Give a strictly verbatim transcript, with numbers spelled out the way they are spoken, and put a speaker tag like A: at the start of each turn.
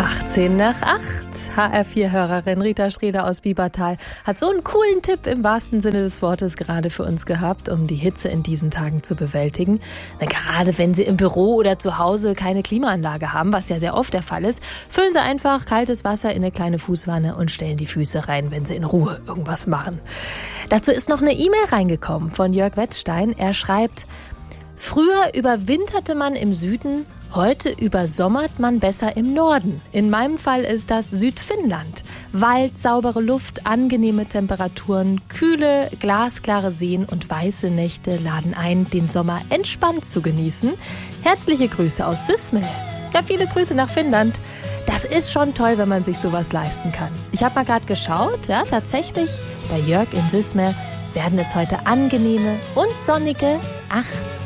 A: achtzehn nach acht. H R vier-Hörerin Rita Schreder aus Biebertal hat so einen coolen Tipp im wahrsten Sinne des Wortes gerade für uns gehabt, um die Hitze in diesen Tagen zu bewältigen. Na, gerade wenn Sie im Büro oder zu Hause keine Klimaanlage haben, was ja sehr oft der Fall ist, füllen Sie einfach kaltes Wasser in eine kleine Fußwanne und stellen die Füße rein, wenn Sie in Ruhe irgendwas machen. Dazu ist noch eine E-Mail reingekommen von Jörg Wettstein. Er schreibt: Früher überwinterte man im Süden, heute übersommert man besser im Norden. In meinem Fall ist das Südfinnland. Wald, saubere Luft, angenehme Temperaturen, kühle, glasklare Seen und weiße Nächte laden ein, den Sommer entspannt zu genießen. Herzliche Grüße aus Sysmä. Ja, viele Grüße nach Finnland. Das ist schon toll, wenn man sich sowas leisten kann. Ich habe mal gerade geschaut, ja, tatsächlich bei Jörg in Sysmä werden es heute angenehme und sonnige achtzehn